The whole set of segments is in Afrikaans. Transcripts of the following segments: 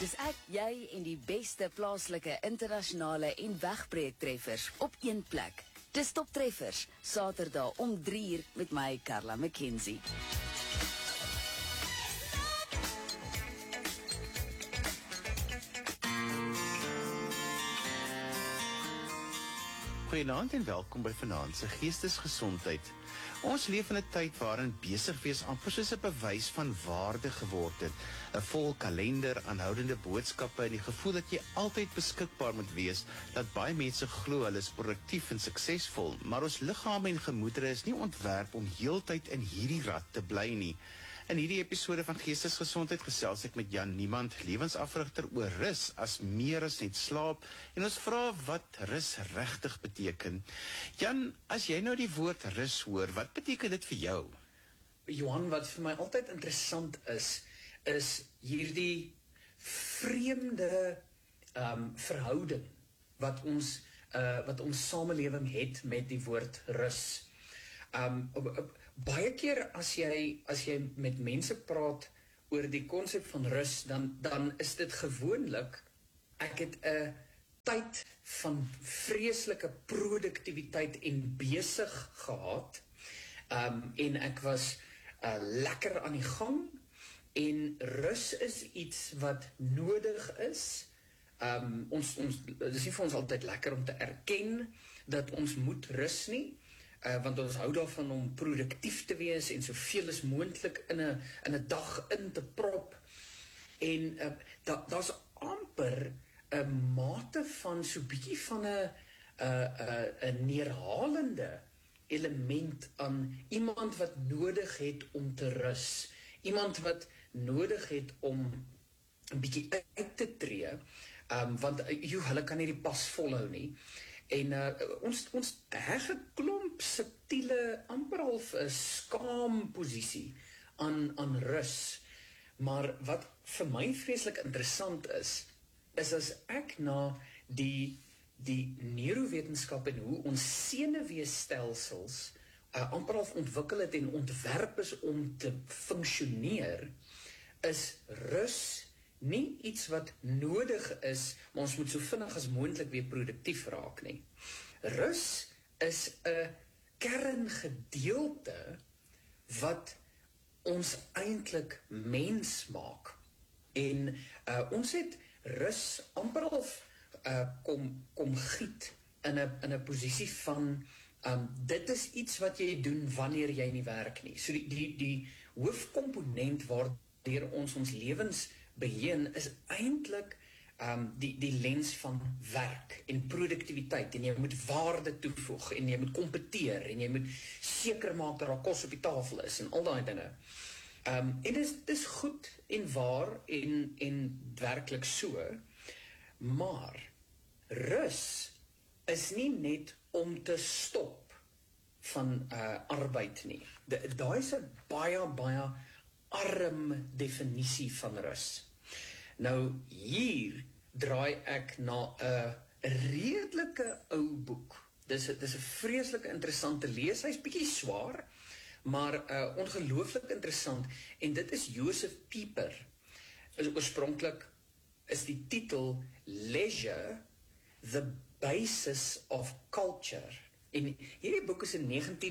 Dis ek, jy en die beste plaaslike, internasionale en wegbreektreffers op een plek. Dis Top Treffers, Saterdag om 3:00 met my, Carla McKenzie. Goeienaand en welkom by Vanaand se Geestesgesondheid. Ons leef in 'n tyd waarin besig wees amper soos 'n bewys van waarde geword het. 'n Vol kalender, aanhoudende boodskappe en die gevoel dat jy altyd beskikbaar moet wees, dat baie mense glo hulle is produktief en suksesvol, maar ons liggame en gemoedere is nie ontwerp om heeltyd in hierdie rad te bly nie. In hierdie episode van Geestesgesondheid gesels ek met Jan Niemand, lewensafrigter, oor rus as meer as net slaap, en ons vra wat rus regtig beteken. Jan, as jy nou die woord rus hoor, wat beteken dit vir jou? Johan, wat vir my altyd interessant is hierdie vreemde verhouding wat ons samelewing het met die woord rus. Baie keer as jy met mense praat oor die konsep van rus, dan is dit gewoonlik, ek het 'n tyd van vreeslike produktiwiteit en besig gehad, en ek was lekker aan die gang, en rus is iets wat nodig is. Dit is nie vir ons altyd lekker om te erken dat ons moet rus nie, want ons hou daarvan om produktief te wees en soveel as moontlik in 'n dag in te prop. En daar's amper 'n mate van so bietjie van 'n neerhalende element aan iemand wat nodig het om te rus, iemand wat nodig het om 'n bietjie uit te tree, want hulle kan nie die pas volhou nie. En ons heg 'n klomp subtiele, amper half 'n skaamposisie aan rus. Maar wat vir my vreeslik interessant is as ek na die neurowetenskap en hoe ons senuweestelsels amper half ontwikkel het en ontwerp is om te funksioneer, is rus nie iets wat nodig is, maar ons moet so vinnig as moontlik weer produktief raak nie. Rus is 'n kerngedeelte wat ons eintlik mens maak. En ons het rus amper half kom giet in 'n posisie van dit is iets wat jy doen wanneer jy nie werk nie. So die hoofkomponent waardeur ons lewens beheen is eintlik die lens van werk en produktiwiteit, en jy moet waarde toevoeg, en jy moet kompeteer, en jy moet seker maak dat daar kos op die tafel is, en al daai dinge. En dis goed en waar en werklik so, maar rus is nie net om te stop van arbeid nie. Daai is 'n baie arm definisie van rus. Nou, hier draai ek na 'n redelike ou boek. Dis 'n vreeslike interessante lees. Hy's bietjie swaar, maar ongelooflik interessant. En dit is Joseph Pieper. Oorspronklik is die titel Leisure, the Basis of Culture. En hierdie boek is in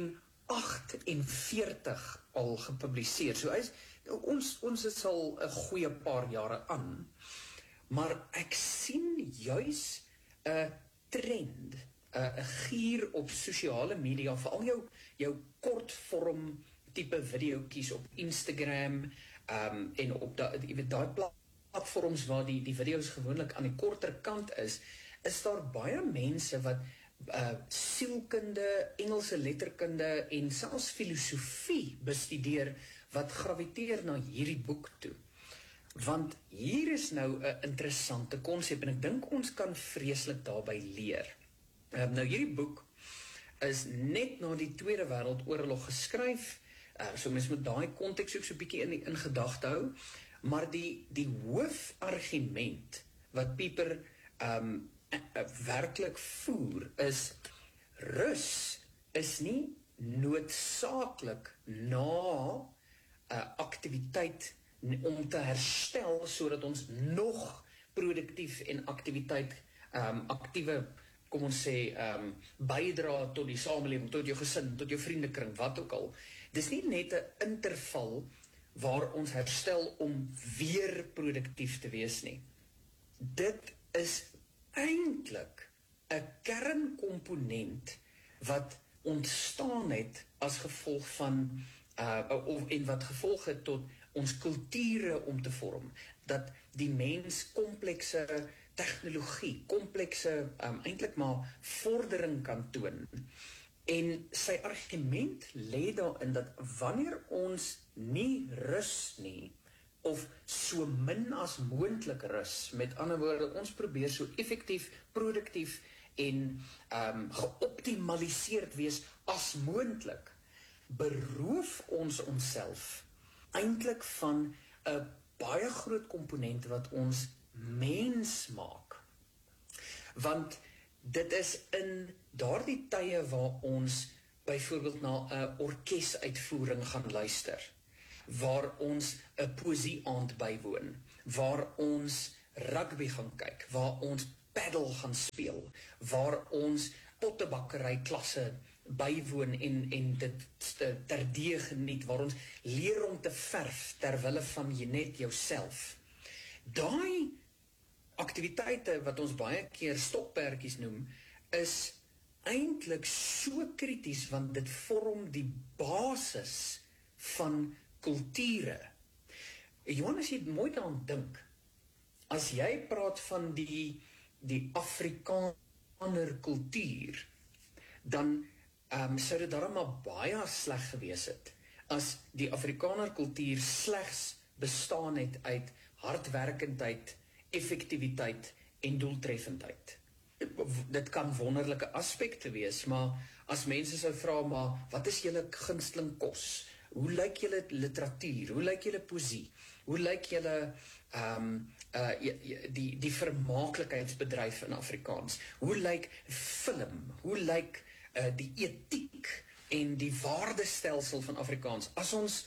1948 al gepubliseer. So ons is al 'n goeie paar jare aan, maar ek sien juis 'n trend, 'n gier op sosiale media, veral jou kortvorm tipe videoetjies op Instagram, en op daai platforms waar die video's gewoonlik aan die korter kant is daar baie mense wat sielkunde, Engelse letterkunde en selfs filosofie bestudeer wat graviteer na hierdie boek toe. Want hier is nou 'n interessante konsep en ek dink ons kan vreeslik daarby leer. Nou hierdie boek is net na die Tweede Wêreldoorlog geskryf, so mens moet daai konteks ook so 'n bietjie in gedagte hou, maar die hoofargument wat Pieper werklik voer is, rus is nie noodsaaklik na aktiwiteit om te herstel sodat ons nog produktief en aktiewe, kom ons sê, bydra tot die samelewing, tot jou gesin, tot jou vriendekring, wat ook al. Dis nie net 'n interval waar ons herstel om weer produktief te wees nie. Dit is eintlik 'n kernkomponent wat ontstaan het as gevolg van en wat gevolg het tot ons kulture om te vorm, dat die mens komplekse tegnologie, komplekse eintlik maar vordering kan toon. En sy argument lê daarin dat wanneer ons nie rus nie, of so min as moontlik rus, met ander woorde, ons probeer so effektief, produktief en geoptimaliseerd wees as moontlik, beroof ons onsself eintlik van 'n baie groot komponent wat ons mens maak. Want dit is in daardie tye waar ons byvoorbeeld na 'n orkesuitvoering gaan luister, waar ons 'n poesieaand bywoon, waar ons rugby gaan kyk, waar ons paddle gaan speel, waar ons pottebakkery klasse bywoon en dit terdee geniet, waar ons leer om te verf terwille van jy net jouself. Daai aktiwiteite wat ons baie keer stokperdjies noem, is eintlik so krities, want dit vorm die basis van kulture. Johan, as jy mooi daaraan dink, as jy praat van die Afrikaner kultuur, dan sou dit daarom maar baie sleg gewees het, as die Afrikaner kultuur slegs bestaan het uit hardwerkendheid, effektiwiteit en doeltreffendheid. Dit kan wonderlike aspekte wees, maar as mense sou vra, maar wat is julle gunsteling kos? Hoe lyk julle literatuur? Hoe lyk julle poesie? Hoe lyk julle die vermaaklikheidsbedryf in Afrikaans? Hoe lyk film? Hoe lyk die etiek en die waardestelsel van Afrikaans? As ons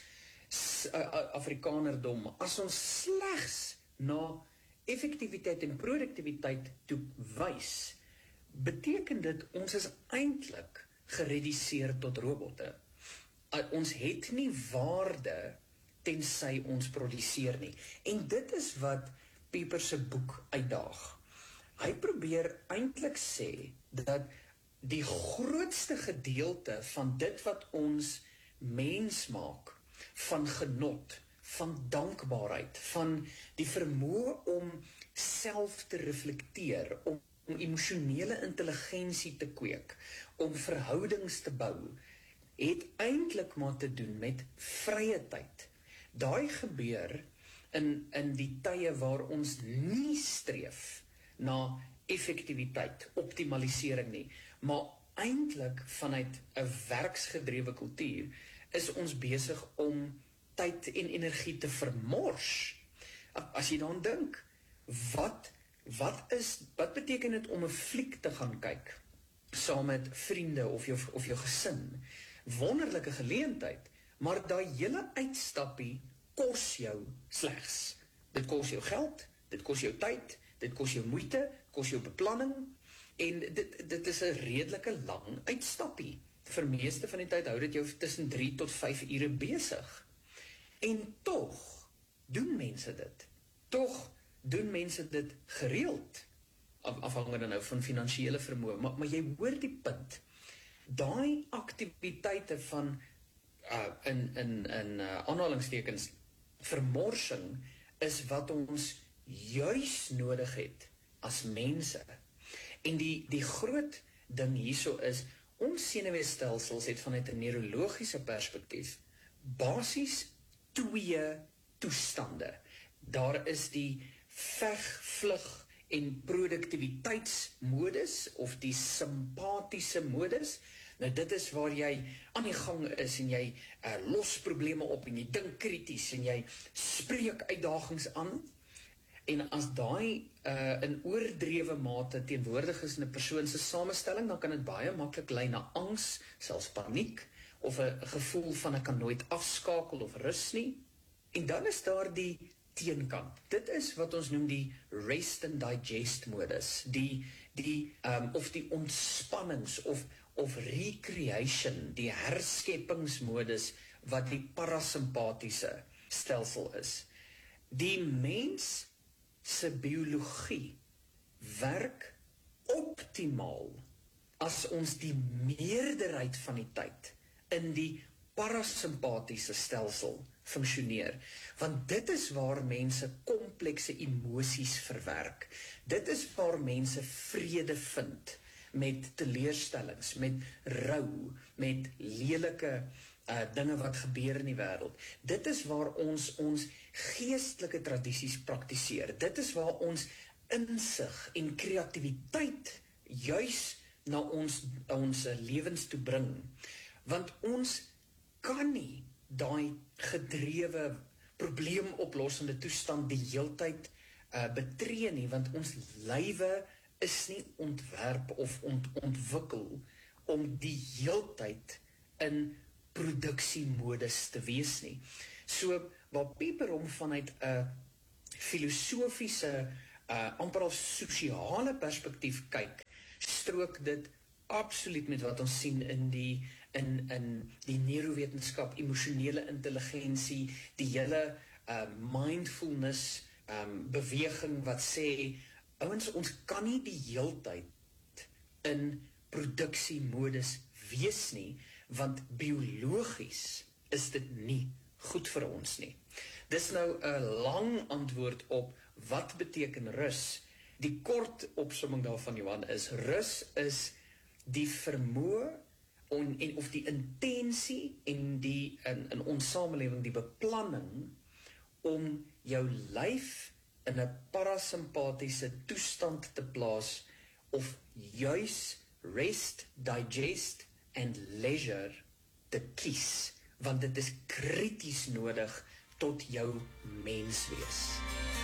Afrikanerdom, as ons slegs na effektiwiteit en produktiwiteit toe wys, beteken dit ons is eintlik gereduseer tot robotte. Ons het nie waarde tensy ons produseer nie. En dit is wat Pieper se boek uitdaag. Hy probeer eintlik sê dat die grootste gedeelte van dit wat ons mens maak, van genot, van dankbaarheid, van die vermoë om self te reflekteer, om emosionele intelligensie te kweek, om verhoudings te bou, het eintlik maar te doen met vrye tyd. Daai gebeur in die tye waar ons nie streef na effektiwiteit, optimalisering nie, maar eintlik vanuit 'n werksgedrewe kultuur is ons besig om tyd en energie te vermors. As jy dan dink, wat beteken dit om 'n fliek te gaan kyk saam met vriende of jou gesin? Wonderlike geleentheid, maar daai hele uitstappie kos jou slegs. Dit kos jou geld, dit kos jou tyd, dit kos jou moeite, kos jou beplanning, en dit is 'n redelike lang uitstappie. Vir meeste van die tyd hou dit jou tussen 3 tot 5 ure besig. En tog doen mense dit. Tog doen mense dit gereeld, afhangende nou van finansiële vermoë, maar jy hoor die punt. Daai aktiwiteite van in aanhalingstekens vermorsing is wat ons juis nodig het as mense. En die groot ding hierso is, ons senuweestelsels het vanuit 'n neurologiese perspektief basies 2 toestande. Daar is die veg, vlug en produktiwiteitsmodus of die simpatiese modus. Nou dit is waar jy aan die gang is en jy los probleme op en jy dink krities en jy spreek uitdagings aan. En as daai in oordrewe mate teenwoordig is in 'n persoon se samestelling, dan kan dit baie maklik lei na angs, selfs paniek, of 'n gevoel van ek kan nooit afskakel of rus nie. En dan is daar die teenkant. Dit is wat ons noem die rest and digest modus, of die ontspannings of recreation, die herskepingsmodus wat die parasimpatiese stelsel is. Die mens se biologie werk optimaal as ons die meerderheid van die tyd in die parasimpatiese stelsel funksioneer, want dit is waar mense komplekse emosies verwerk. Dit is waar mense vrede vind met teleurstellings, met rou, met lelike dinge wat gebeur in die wêreld. Dit is waar ons geestelike tradisies praktiseer. Dit is waar ons insig en kreatiwiteit juis na ons lewens toe bring. Want ons kan nie daai gedrewe probleemoplossende toestand die heeltyd betree nie, want ons lywe is nie ontwerp of ontwikkel om die heeltyd in produksiemodus te wees nie. So, waar Pieper hom vanuit 'n filosofiese, amper al sosiale perspektief kyk, strook dit absoluut met wat ons sien in die neurowetenskap, emosionele intelligensie, die hele mindfulness beweging wat sê, ouens, ons kan nie die heeltyd in produksiemodus wees nie, want biologies is dit nie goed vir ons nie. Dis nou 'n lang antwoord op wat beteken rus. Die kort opsomming daarvan, Johan, is rus is die vermoë of die intensie en in ons samelewing die beplanning om jou lyf in 'n parasimpatiese toestand te plaas of juis rest, digest and leisure te kies, want dit is krities nodig tot jou menswees.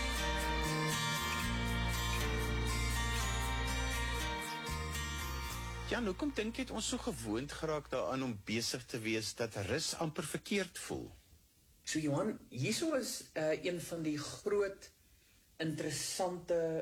Jan, hoekom dink jy het ons so gewoond geraak daaraan om besig te wees dat rus amper verkeerd voel? So Johan, hierso is een van die groot interessante,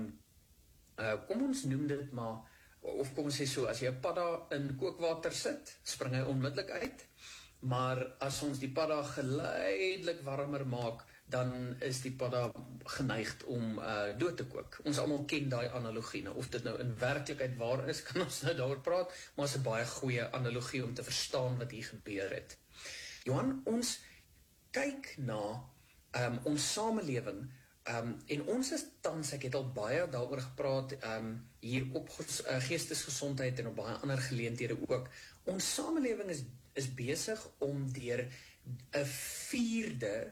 kom ons noem dit maar, of kom ons sê so, as jy 'n padda in kookwater sit, spring hy onmiddellik uit, maar as ons die padda geleidelik warmer maak, dan is die padda geneigd om dood te kook. Ons almal ken daai analogie. Nou, of dit nou in werklikheid waar is, kan ons nou daaroor praat, maar is 'n baie goeie analogie om te verstaan wat hier gebeur het. Johan, ons kyk na ons samelewing, en ons is tans, ek het al baie daaroor gepraat, hier op geestesgesondheid en op baie ander geleenthede ook, ons samelewing is besig om deur 'n 4de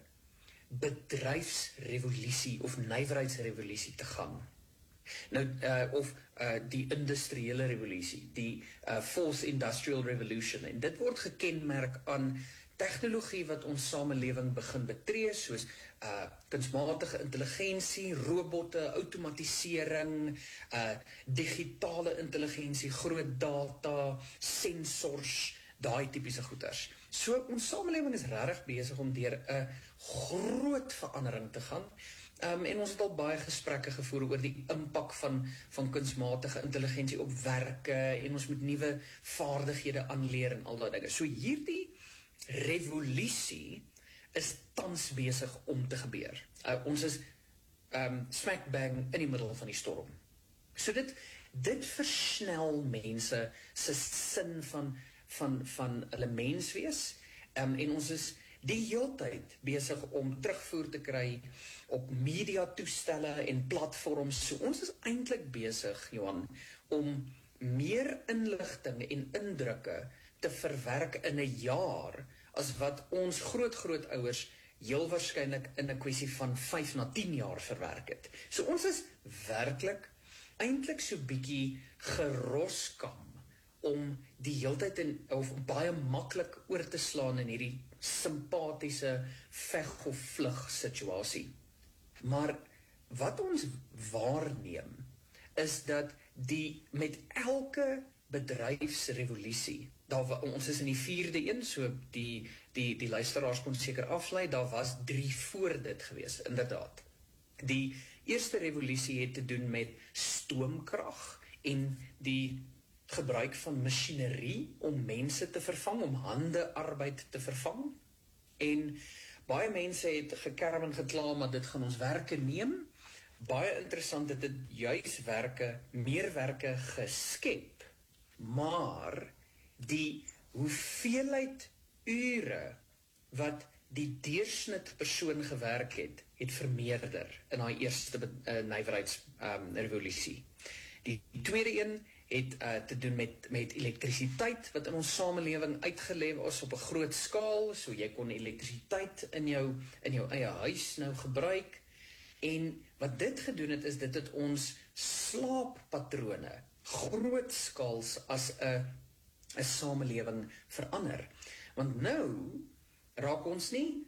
bedryfsrevolusie of nywerheidsrevolusie te gaan. Nou, die industriële revolusie, die fourth industrial revolution, en dit word gekenmerk aan tegnologie wat ons samelewing begin betree, soos kunsmatige intelligensie, robotte, outomatisering, digitale intelligensie, groot data, sensors, daai tipiese goeters. So ons samelewing is regtig besig om deur 'n groot verandering te gaan. En ons het al baie gesprekke gevoer oor die impak van kunsmatige intelligensie op werke, en ons moet nuwe vaardighede aanleer en al daai dinge. So hierdie revolusie is tans besig om te gebeur. Ons is smack bang in die middel van die storm. So dit versnel mense se sin van hulle menswees, en ons is die heeltyd besig om terugvoer te kry op media toestelle en platforms. So ons is eintlik besig, Johan, om meer inligting en indrukke te verwerk in 'n jaar as wat ons grootouers heel waarskynlik in 'n kwessie van 5 na 10 jaar verwerk het. So ons is werklik eintlik so bietjie geroskam om die heeltyd of baie maklik oor te slaan in hierdie simpatiese veg of vlug situasie. Maar wat ons waarneem is dat met elke bedryfsrevolusie, ons is in die 4de een, so die luisteraars kon seker aflei, daar was 3 voor dit gewees, inderdaad. Die eerste revolusie het te doen met stoomkrag en die gebruik van masjinerie om mense te vervang, om handearbeid te vervang. En baie mense het gekerm en gekla, maar dit gaan ons werke neem. Baie interessant, dit het juis meer werke geskep, maar die hoeveelheid ure wat die deursnit persoon gewerk het vermeerder in daai eerste nywerheidsrevolusie. Die tweede een het te doen met elektrisiteit wat in ons samelewing uitgeleef is op 'n groot skaal, so jy kon elektrisiteit in jou eie huis nou gebruik. En wat dit gedoen het, is dit het ons slaappatrone grootskaals as 'n samelewing verander. Want nou raak ons nie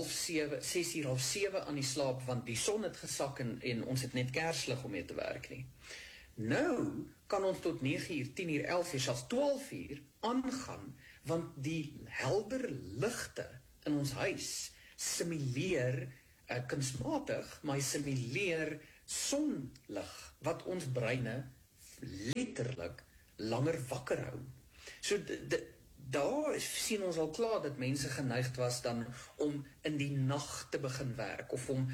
6:30 aan die slaap, want die son het gesak en ons het net kerslig om mee te werk nie. Nou kan ons tot 9:00, 10:00, 11:00, selfs 12:00 aangaan, want die helder ligte in ons huis simuleer kunsmatig, maar hy simuleer sonlig, wat ons breine letterlik langer wakker hou. So daar sien ons al klaar dat mense geneigd was dan om in die nag te begin werk, of om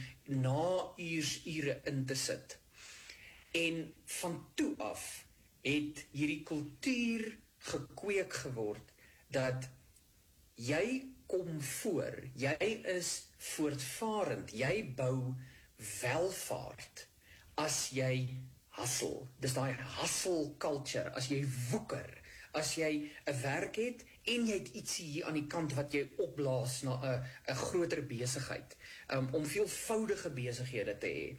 ure in te sit. En van toe af het hierdie kultuur gekweek geword, dat jy kom voor, jy is voortvarend, jy bou welvaart, as jy hustle, dis daai hustle culture, as jy woeker, as jy 'n werk het, en jy het ietsie hier aan die kant wat jy opblaas na 'n groter besigheid, om veelvoudige besighede te hê,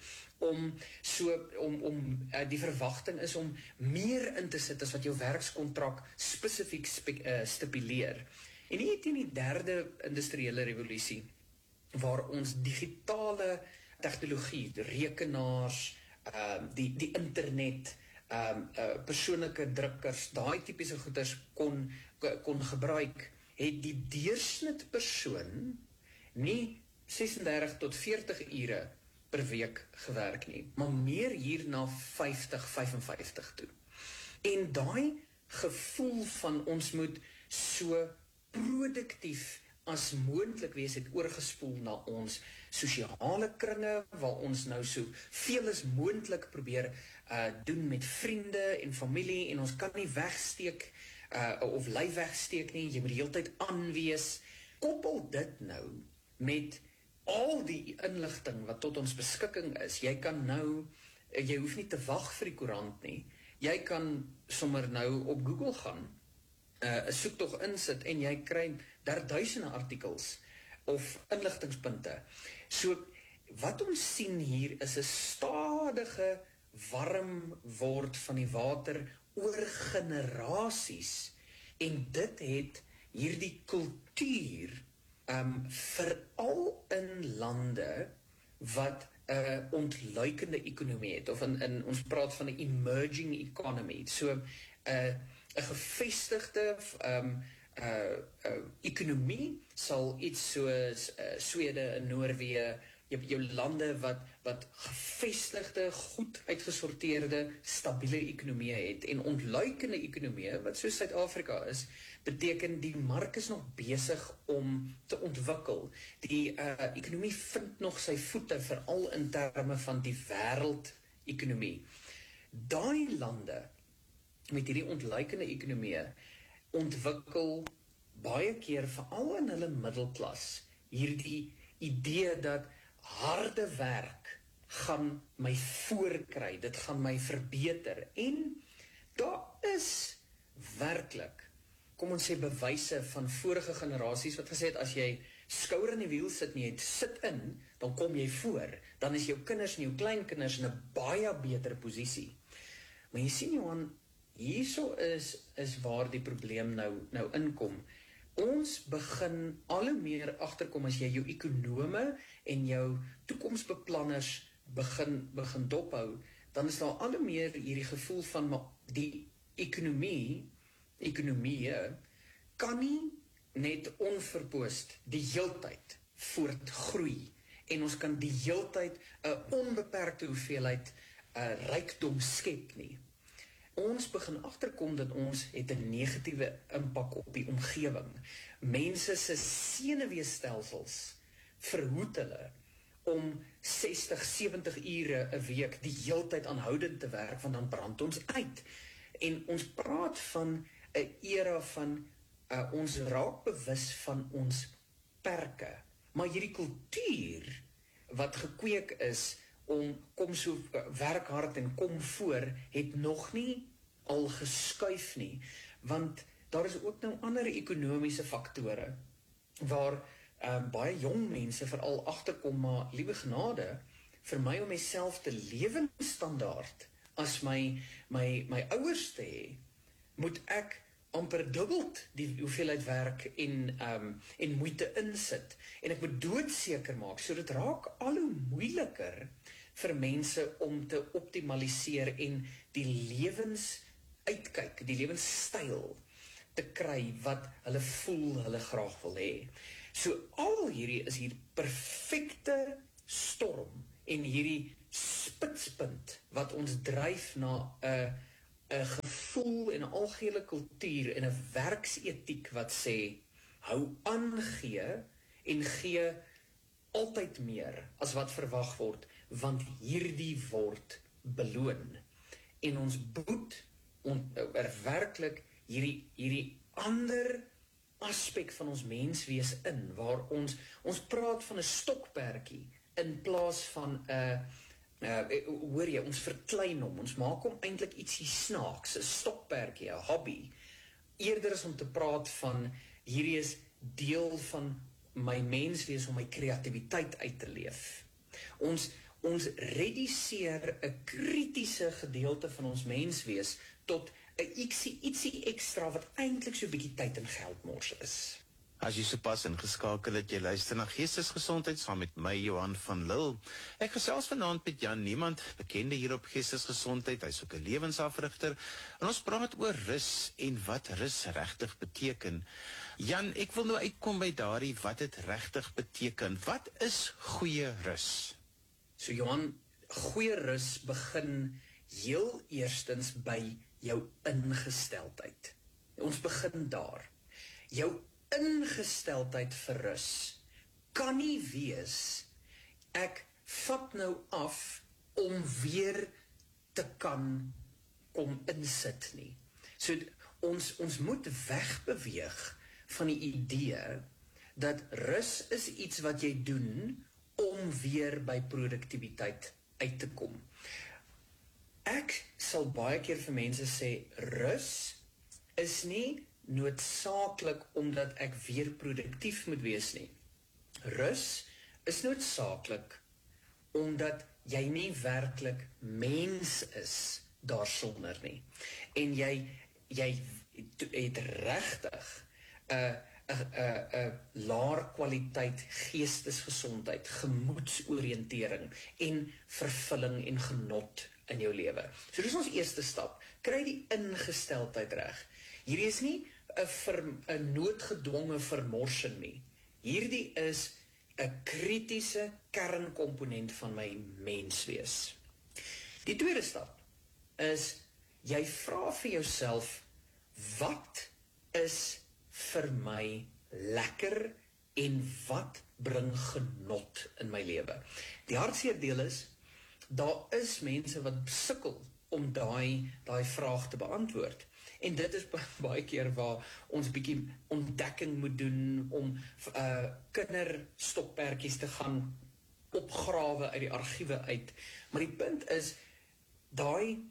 die verwagting is om meer in te sit as wat jou werkskontrak spesifiek stipuleer. En hier teen die derde industriële revolusie, waar ons digitale tegnologie, rekenaars, die internet, persoonlike drukkers, daai tipiese goeders kon gebruik, het die deursnit persoon nie 36 tot 40 ure per week gewerk nie, maar meer hier na 50, 55 toe. En daai gevoel van ons moet so produktief as moontlik wees, het oorgespoel na ons sosiale kringe, waar ons nou so veel as moontlik probeer doen met vriende en familie, en ons kan nie wegsteek, of lyf wegsteek nie, jy moet die hele tyd aanwees. Koppel dit nou met al die inligting wat tot ons beskikking is. Jy kan nou, jy hoef nie te wag vir die koerant nie, jy kan sommer nou op Google gaan, 'n soektog insit, en jy kry daar duisende artikels of inligtingspunte. So wat ons sien hier is 'n stadige warm word van die water oor generasies, en dit het hierdie kultuur veral in lande wat 'n ontluikende ekonomie het, of in ons praat van 'n emerging economy, so 'n gevestigde ekonomie sal iets soos Swede en Noorwe, jy het jou lande wat gevestigde, goed uitgesorteerde, stabiele ekonomie het, en ontluikende ekonomie, wat soos Suid-Afrika is, beteken die mark is nog besig om te ontwikkel. Die ekonomie vind nog sy voete, veral in terme van die wêreldekonomie. Daai lande met hierdie ontluikende ekonomie ontwikkel baie keer, veral in hulle middelklas, hierdie idee dat harde werk gaan my voorkry, dit gaan my verbeter, en daar is werklik, kom ons sê, bewyse van vorige generasies wat gesê het, as jy skouer in die wiel sit en jy sit in, dan kom jy voor, dan is jou kinders en jou kleinkinders in 'n baie beter posisie. Maar jy sien, Johan, hierso is waar die probleem nou inkom. Ons begin al hoe meer agterkom, as jy jou ekonome en jou toekomsbeplanners begin dophou, dan is daar al hoe meer hierdie gevoel van, maar die ekonomie kan nie net onverpoost die heeltyd voortgroei en ons kan die heeltyd 'n onbeperkte hoeveelheid rykdom skep nie. Ons begin agterkom dat ons het 'n negatiewe impak op die omgewing. Mense se senuweestelsels verhoed hulle om 60, 70 ure 'n week die heeltyd aanhoudend te werk, want dan brand ons uit. En ons praat van 'n era van ons raak bewus van ons perke. Maar hierdie kultuur wat gekweek is om kom so werk hard en kom voor, het nog nie al geskuif nie, want daar is ook nou ander ekonomiese faktore waar baie jong mense veral agterkom, maar liewe genade, vir my om myself te lewensstandaard as my ouers te hê, moet ek amper dubbeld die hoeveelheid werk en moeite insit. En ek moet doodseker maak, so dit raak al hoe moeiliker vir mense om te optimaliseer en die lewensuitkyk, die lewenstyl te kry wat hulle voel hulle graag wil hê. So al hierdie is hier perfekte storm en hierdie spitspunt wat ons dryf na 'n gevoel en 'n algehele kultuur en 'n werksetiek wat sê hou aan gee en gee altyd meer as wat verwag word, want hierdie word beloon. En ons boet werklik hierdie ander aspek van ons menswees in, waar ons praat van 'n stokperdjie in plaas van 'n hoor jy, ons verklein hom, ons maak hom eintlik ietsie snaaks, 'n stokperdjie, 'n hobby, eerder as om te praat van hierdie is deel van my menswees om my kreatiwiteit uit te leef. Ons reduseer 'n kritiese gedeelte van ons menswees tot 'n ietsie ekstra wat eintlik so 'n bietjie tyd en geld mors is. As jy sopas ingeskakel het, jy luister na Geestesgesondheid saam met my, Johan van Lille. Ek gesels vanaand met Jan Niemand, bekende hier op Geestesgesondheid. Hy's ook 'n lewensafrigter. En ons praat oor rus en wat rus regtig beteken. Jan, ek wil nou uitkom by daardie wat dit regtig beteken. Wat is goeie rus? So Johan, goeie rus begin heel eerstens by jou ingesteldheid. Ons begin daar. Jou ingesteldheid vir rus kan nie wees, ek vat nou af om weer te kan kom insit nie. So ons moet wegbeweeg van die idee dat rus is iets wat jy doen om weer by produktiwiteit uit te kom. Ek sal baie keer vir mense sê, rus is nie noodsaaklik omdat ek weer produktief moet wees nie. Rus is noodsaaklik omdat jy nie werklik mens is daarsonder nie. En jy het regtig 'n laer kwaliteit geestesgesondheid, gemoedsoriëntering en vervulling en genot in jou lewe. So dis ons eerste stap. Kry die ingesteldheid reg. Hierdie is nie 'n noodgedwonge vermorsing nie. Hierdie is 'n kritiese kernkomponent van my menswees. Die tweede stap is, jy vra vir jouself, wat is vir my lekker en wat bring genot in my lewe? Die hartseer deel is, daar is mense wat sukkel om daai vraag te beantwoord. En dit is baie keer waar ons bietjie ontdekking moet doen om kinderstokperdjies te gaan opgrawe uit die argiewe uit. Maar die punt is, daai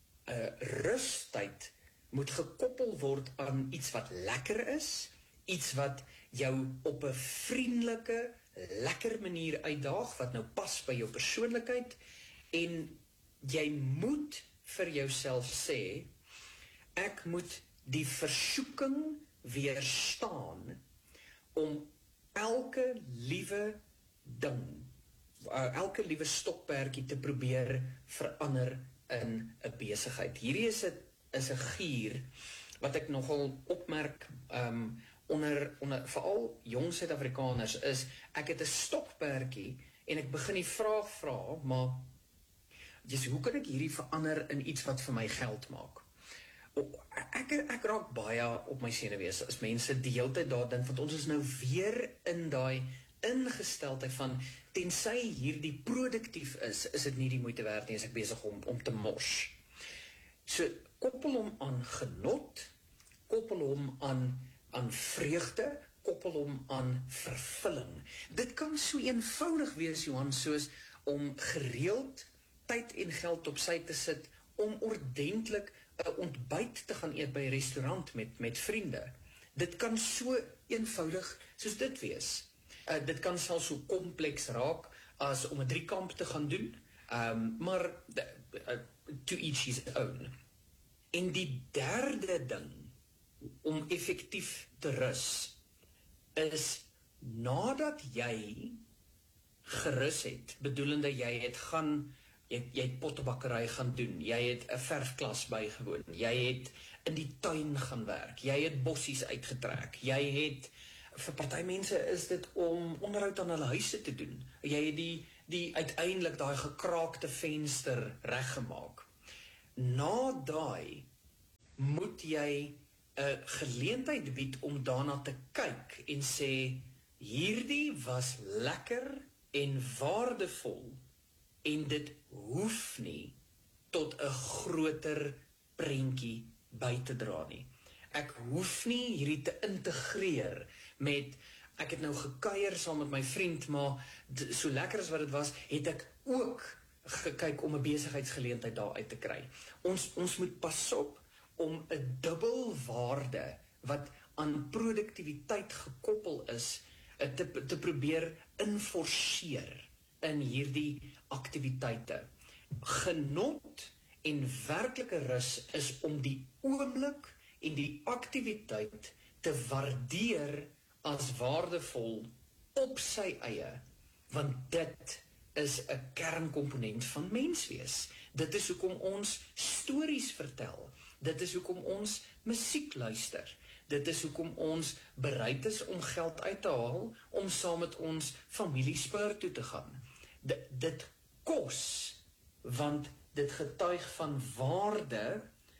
rustyd moet gekoppel word aan iets wat lekker is, iets wat jou op 'n vriendelike, lekker manier uitdaag, wat nou pas by jou persoonlikheid, en jy moet vir jouself sê, ek moet die versoeking weerstaan om elke liewe ding, elke liewe stokperdjie te probeer verander in 'n besigheid. Hierdie is 'n gier wat ek nogal opmerk onder veral jong Suid-Afrikaners is, ek het 'n stokperdjie en ek begin die vraag vra, maar hoe kan ek hierdie verander in iets wat vir my geld maak? Ek raak baie op my senuwees as mense die hele tyd daar dink, want ons is nou weer in daai ingesteldheid van, tensy hierdie produktief is dit nie die moeite werd nie, as ek besig om te mors. So, koppel hom aan genot, koppel hom aan vreugde, koppel hom aan vervulling. Dit kan so eenvoudig wees, Johan, soos om gereeld tyd en geld op sy te sit, om ordentlik 'n ontbyt te gaan eet by 'n restaurant met vriende. Dit kan so eenvoudig soos dit wees. Dit kan selfs so kompleks raak as om 'n driekamp te gaan doen, maar to each his own. En die derde ding om effektief te rus is nadat jy gerus het, bedoelende jy het pottebakkery gaan doen, jy het 'n verfklas bygewoon, jy het in die tuin gaan werk, jy het bossies uitgetrek, jy het, vir party mense is dit om onderhoud aan hulle huise te doen, jy het die uiteindelik daai gekraakte venster reggemaak. Na daai moet jy 'n geleentheid bied om daarna te kyk en sê, hierdie was lekker en waardevol, en dit hoef nie tot 'n groter prentjie by te dra nie. Ek hoef nie hierdie te integreer met, ek het nou gekuier saam met my vriend, maar so lekker as wat dit was, het ek ook gekyk om 'n besigheidsgeleentheid daar uit te kry. Ons moet pas op om 'n dubbelwaarde wat aan produktiwiteit gekoppel is, te probeer inforceer in hierdie aktiwiteite. Genot en werklike rus is om die oomblik en die aktiwiteit te waardeer as waardevol op sy eie, want dit is 'n kernkomponent van menswees. Dit is hoekom ons stories vertel. Dit is hoekom ons musiek luister. Dit is hoekom ons bereid is om geld uit te haal om saam met ons familie sport toe te gaan. Dit kos, want dit getuig van waarde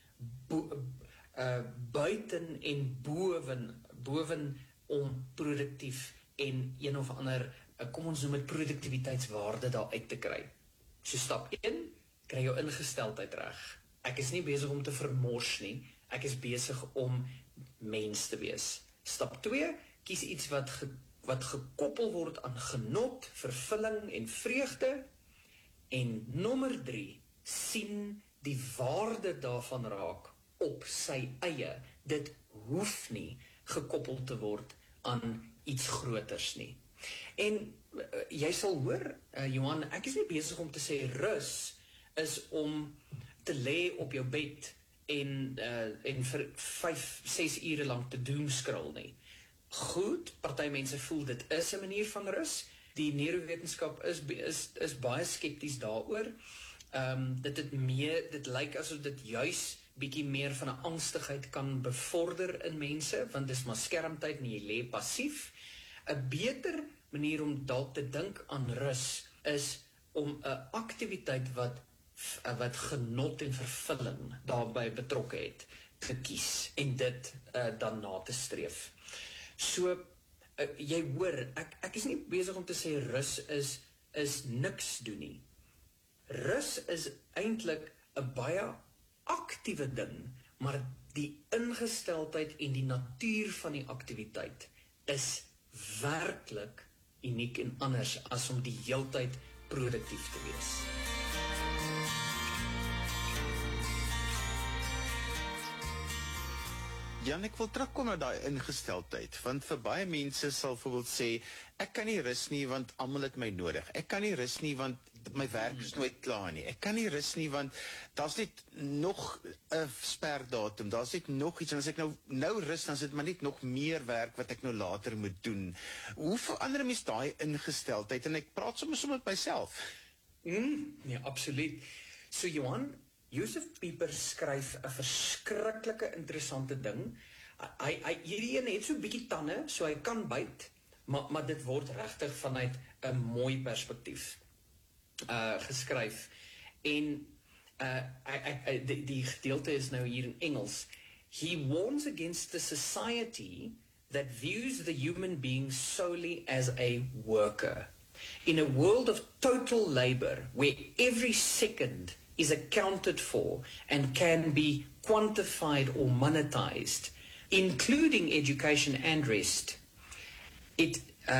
buiten en boven om produktief en een of ander, kom ons noem het produktiwiteitswaarde daar uit te kry. So stap 1, kry jou ingesteldheid reg. Ek is nie besig om te vermors nie, ek is besig om mens te wees. Stap 2, kies iets wat gekoppel word aan genot, vervulling en vreugde. En nommer 3, sien die waarde daarvan raak op sy eie. Dit hoef nie gekoppel te word aan iets groters nie. En jy sal hoor, Johan, ek is nie besig om te sê rus is om te lê op jou bed en vir 5-6 ure lang te doomscroll nie. Goed, party mense voel dit is 'n manier van rus. Die neurowetenskap is baie skepties daaroor. Dit lyk asof dit juis bietjie meer van 'n angstigheid kan bevorder in mense, want dis maar skermtyd en jy lê passief. 'n Beter manier om dalk te dink aan rus is om 'n aktiwiteit wat genot en vervulling daarbey betrokke het, te kies en dit dan na te streef. So, jy hoor, ek is nie besig om te sê rus is niks doen nie. Rus is eintlik 'n baie aktiewe ding, maar die ingesteldheid en die natuur van die aktiwiteit is werklik uniek en anders as om die heeltyd produktief te wees. Jan, ek wil terugkom na daai ingesteldheid, want vir baie mense sal byvoorbeeld sê, ek kan nie rus nie want almal het my nodig. Ek kan nie rus nie want my werk is nooit klaar nie. Ek kan nie rus nie want daar's net nog 'n sperdatum, daar's net nog iets en as ek nou rus, dan is dit maar net nog meer werk wat ek nou later moet doen. Hoe verander mens daai ingesteldheid? En ek praat soms met myself. Nee, absoluut. So Johan, Josef Pieper skryf 'n verskriklike interessante ding. hierdie een het so 'n bietjie tande, so hy kan byt, maar dit word regtig vanuit 'n mooi perspektief geskryf. En die gedeelte is nou hier in Engels. He warns against the society that views the human being solely as a worker. In a world of total labor, where every second is accounted for and can be quantified or monetized, including education and rest, it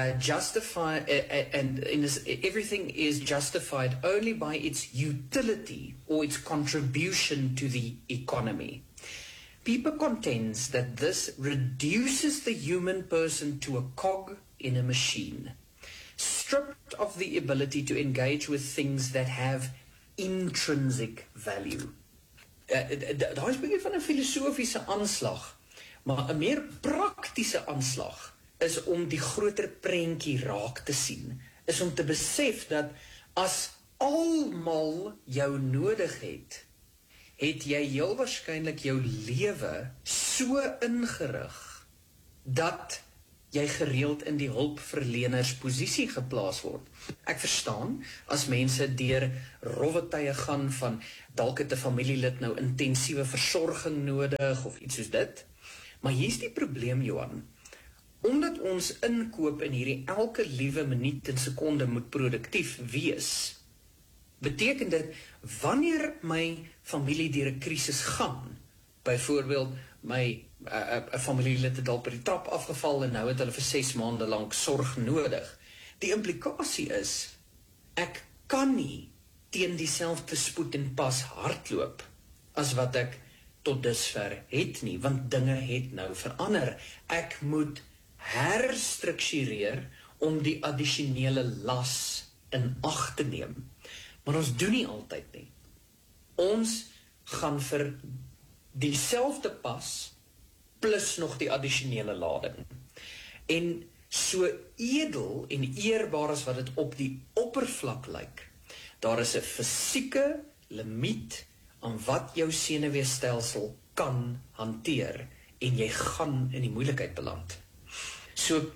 everything is justified only by its utility or its contribution to the economy. Pieper contends that this reduces the human person to a cog in a machine, stripped of the ability to engage with things that have intrinsic value. Daar is 'n bietjie van 'n filosofiese aanslag, maar 'n meer praktiese aanslag is om die groter prentjie raak te sien, is om te besef dat as almal jou nodig het jy heel waarskynlik jou lewe so ingerig dat jy gereeld in die hulpverlenersposisie geplaas word. Ek verstaan, as mense deur rowwe tye gaan van dalk het 'n familielid nou intensiewe versorging nodig of iets soos dit, maar hier's die probleem, Johan. Omdat ons inkoop in hierdie elke liewe minuut en sekonde moet produktief wees, beteken dit, wanneer my familie deur 'n krisis gaan, byvoorbeeld my 'n familielid het dalk by die trap afgeval en nou het hulle vir 6 maande lank sorg nodig. Die implikasie is, ek kan nie teen dieselfde spoed en pas hardloop as wat ek tot dusver het nie, want dinge het nou verander. Ek moet herstruktureer om die addisionele las in ag te neem. Maar ons doen nie altyd nie. Ons gaan vir dieselfde pas plus nog die addisionele lading. En so edel en eerbaar as wat dit op die oppervlak lyk, daar is 'n fisieke limiet aan wat jou senuweestelsel kan hanteer en jy gaan in die moeilikheid beland. So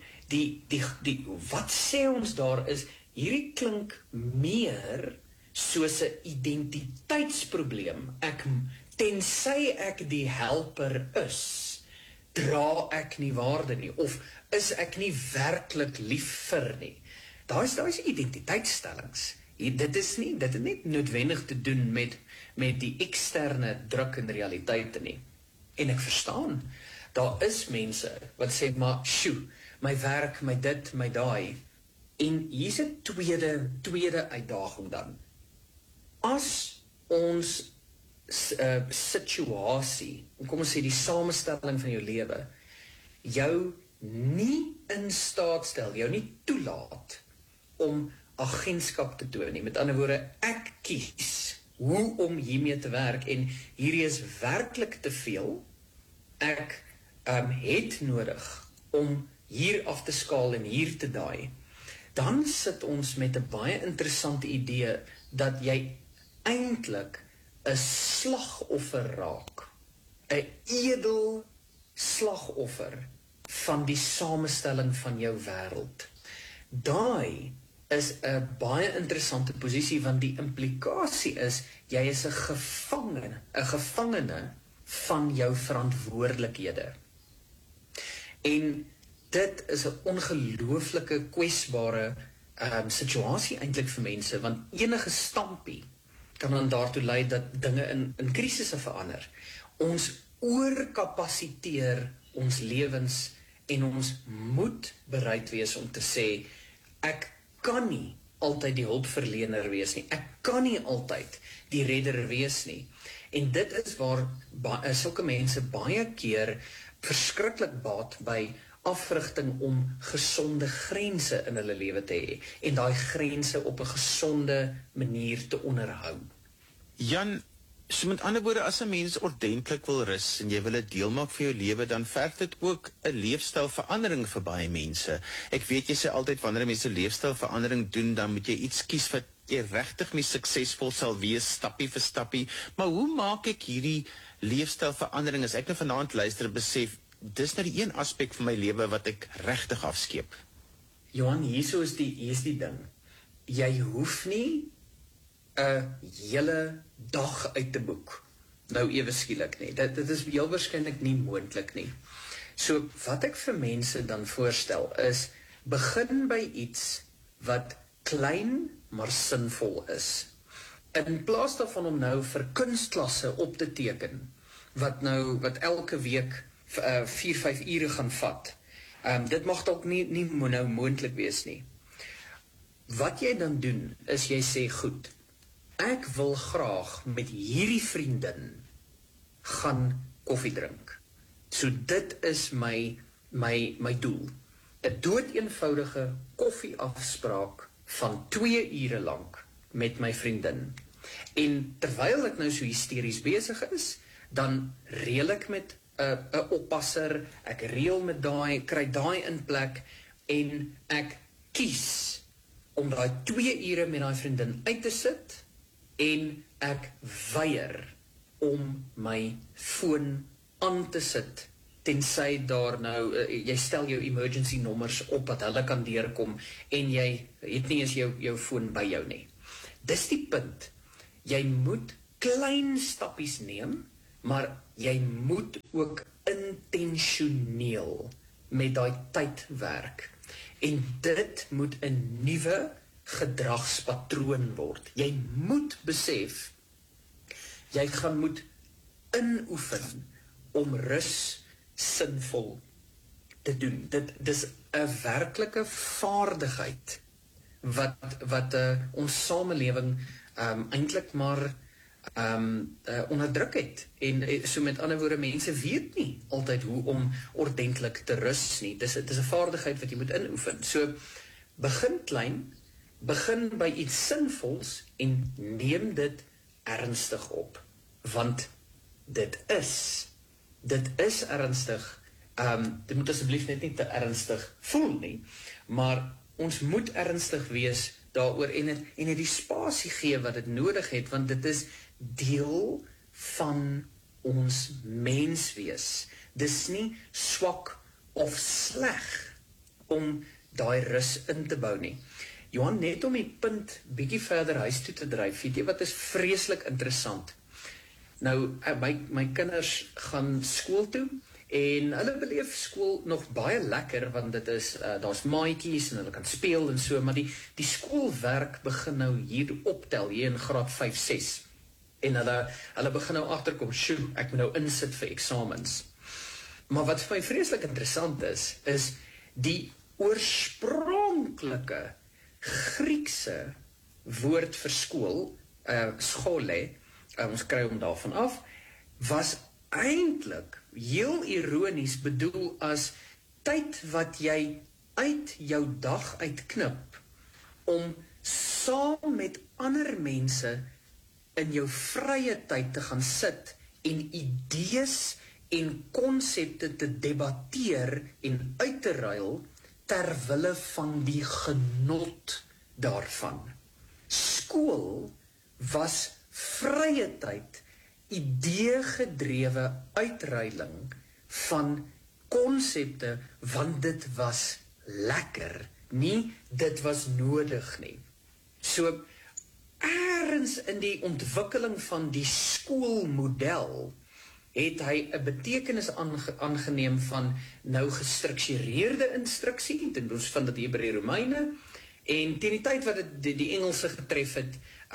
wat sê ons daar is, hierdie klink meer soos 'n identiteitsprobleem. Tensy ek die helper is, dra ek nie waarde nie, of is ek nie werklik lief vir nie. Daar is identiteitsstellings. Dit het net noodwendig te doen met die eksterne druk en realiteite nie. En ek verstaan, daar is mense wat sê, maar sjoe, my werk, my dit, my daai. En hier's 'n tweede uitdaging dan. As ons situasie, kom ons sê die samestelling van jou lewe, jou nie in staat stel, jou nie toelaat om agentskap te toon nie. Met ander woorde, ek kies hoe om hiermee te werk en hierdie is werklik te veel. Ek het nodig om hier af te skaal en hier te daai. Dan sit ons met 'n baie interessante idee dat jy eintlik 'n slagoffer raak. 'n edel slagoffer van die samestelling van jou wêreld. Daai is 'n baie interessante posisie, want die implikasie is, jy is 'n gevangene van jou verantwoordelikhede. En dit is 'n ongelooflike kwesbare situasie eintlik vir mense, want enige stampie kan dan daartoe lei dat dinge in krisisse verander. Ons oorkapasiteer ons lewens en ons moet bereid wees om te sê, ek kan nie altyd die hulpverlener wees nie, ek kan nie altyd die redder wees nie. En dit is waar sulke mense baie keer verskriklik baat by afrigting om gesonde grense in hulle lewe te hê en daai grense op 'n gesonde manier te onderhou. Jan, so met ander woorde, as 'n mens ordentlik wil rus en jy wil 'n deel maak van jou lewe, dan verg dit ook 'n leefstylverandering vir baie mense. Ek weet jy sê altyd wanneer mense 'n leefstylverandering doen, dan moet jy iets kies wat jy regtig nie suksesvol sal wees stappie vir stappie. Maar hoe maak ek hierdie leefstylverandering as ek nou vanaand luister en besef dis nou die een aspek van my lewe wat ek regtig afskeep. Johan, hier is die ding. Jy hoef nie 'n hele dag uit te boek. Nou ewe skielik nie. Dit is heel waarskynlik nie moontlik nie. So wat ek vir mense dan voorstel is, begin by iets wat klein maar sinvol is. In plaas daarvan om nou vir kunstklasse op te teken, wat elke week 4-5 ure gaan vat. Dit mag dalk nie nou moontlik wees nie. Wat jy dan doen, is jy sê, goed, ek wil graag met hierdie vriendin gaan koffie drink. So dit is my doel. 'n doodeenvoudige koffieafspraak van 2 ure lank met my vriendin. En terwyl ek nou so hysteries besig is, dan reël ek met 'n oppasser, ek reël met kry daai in plek, en ek kies om daai 2 ure met daai vriendin uit te sit, en ek weier om my foon aan te sit, tensy daar nou, jy stel jou emergency nommers op, dat hulle kan deurkom, en jy het nie eens jou foon by jou nie. Dis die punt. Jy moet klein stappies neem, maar jy moet ook intentioneel met daai tyd werk. En dit moet 'n nuwe gedragspatroon word. Jy moet besef, jy gaan moet inoefen om rus sinvol te doen. Dis 'n werklike vaardigheid wat ons samelewing eintlik maar onderdruk het. En so met ander woorde, mense weet nie altyd hoe om ordentlik te rus nie. Dis 'n vaardigheid wat jy moet inoefen. So begin klein, begin by iets sinvols en neem dit ernstig op, want dit is ernstig. Dit moet asseblief net nie te ernstig voel nie, maar ons moet ernstig wees daaroor en het die spasie gee wat dit nodig het, want dit is deel van ons menswees. Dis nie swak of sleg om daai rus in te bou nie. Johan, net om die punt bietjie verder huis toe te dryf, weet jy wat is vreeslik interessant? Nou, my kinders gaan skool toe, en hulle beleef skool nog baie lekker, want dit is, daar's maatjies, en hulle kan speel en so, maar die skoolwerk begin nou hier optel, hier in graad 5, 6. En hulle begin nou agterkom, sjoe, ek moet nou insit vir eksamens. Maar wat vir my vreeslik interessant is die oorspronklike Griekse woord vir skool, schole, ons kry hom daarvan af, was eintlik heel ironies bedoel as tyd wat jy uit jou dag uitknip om saam met ander mense in jou vrye tyd te gaan sit en idees en konsepte te debatteer en uit te ruil ter wille van die genot daarvan. Skool was vrye tyd, idee-gedrewe uitruiling van konsepte, want dit was lekker, nie dit was nodig nie. So, ergens in die ontwikkeling van die skoolmodel het hy 'n betekenis aangeneem van nou gestruktureerde instruksie, ten behoeve van die Hebreë-Romeine, en teen die tyd wat dit die Engelse getref het,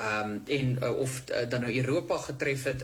of dan nou Europa getref het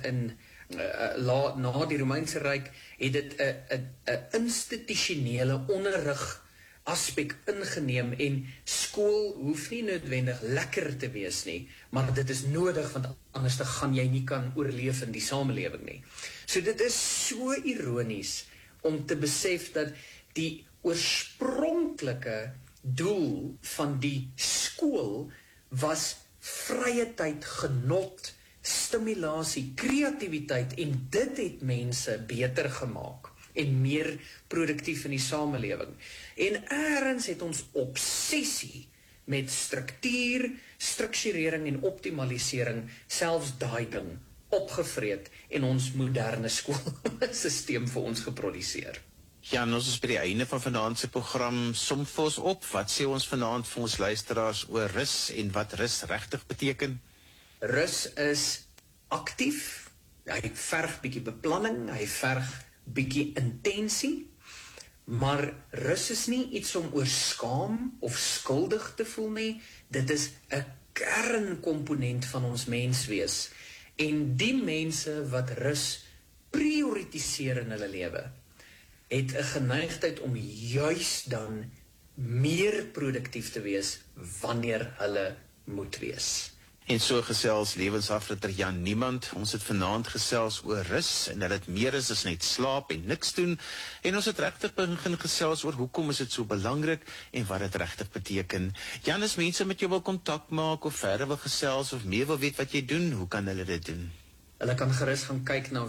na die Romeinse Ryk, het dit 'n institusionele onderrig aspek ingeneem, en skool hoef nie noodwendig lekker te wees nie, maar dit is nodig, want anders gaan jy nie kan oorleef in die samelewing nie. So dit is so ironies om te besef dat die oorspronklike doel van die skool was vrye tyd, genot, stimulasie, kreatiwiteit, en dit het mense beter gemaak en meer produktief in die samelewing. En ergens het ons obsessie met struktuur, strukturering en optimalisering, selfs daai ding opgevreet en ons moderne skoolstelsel vir ons geproduseer. Ja, en ons is by die einde van vanaand se program. Som vir ons op, wat sê ons vanaand vir ons luisteraars oor rus en wat rus regtig beteken? Rus is aktief, hy verg bietjie beplanning, hy verg bietjie intensie, maar rus is nie iets om oor skaam of skuldig te voel nie, dit is 'n kernkomponent van ons menswees. En die mense wat rus prioritiseer in hulle lewe, het 'n geneigtheid om juis dan meer produktief te wees wanneer hulle moet wees. En so gesels lewensafritter Jan Niemand. Ons het vanaand gesels oor rus en dat dit meer is as net slaap en niks doen. En ons het regtig begin gesels oor hoekom is dit so belangrik en wat dit regtig beteken. Jan, as mense met jou wil kontak maak of verder wil gesels of meer wil weet wat jy doen, hoe kan hulle dit doen? Hulle kan gerus gaan kyk na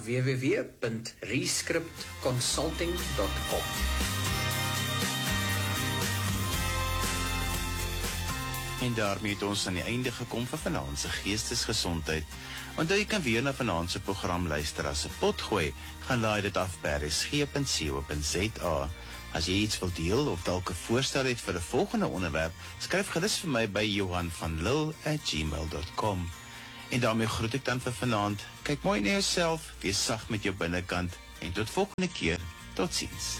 www.rescriptconsulting.com. En daarmee het ons aan die einde gekom van vanaand se geestesgesondheid. Onthou jy kan weer na vanaand se program luister as 'n potgooi. Gaan laai dit af by rsg.co.za. As jy iets wil deel of dalk 'n voorstel het vir 'n volgende onderwerp, skryf gerus vir my by johanvanlil@gmail.com. En daarmee groet ek dan vir vanaand. Kyk mooi na jouself, wees sag met jou binnekant en tot volgende keer. Totsiens.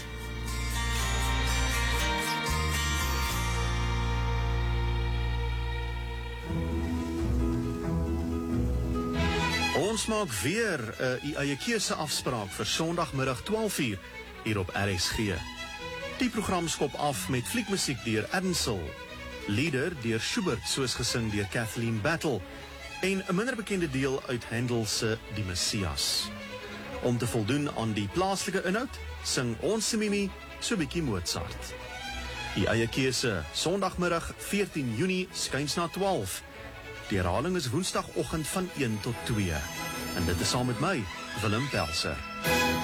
Ons maak weer 'n eie keuse afspraak vir Sondagmiddag 12:00 hier op RSG. Die program skop af met fliekmusiek deur Edsel, lieder deur Schubert soos gesing deur Kathleen Battle en 'n minder bekende deel uit Handel se Die Messias. Om te voldoen aan die plaaslike inhoud, sing ons se Mimi so 'n bietjie Mozart. Die eie keuse Sondagmiddag 14 Junie skuins na 12. Die herhaling is Woensdagoggend van 1 tot 2. En dit is saam met my, Willem Pelser.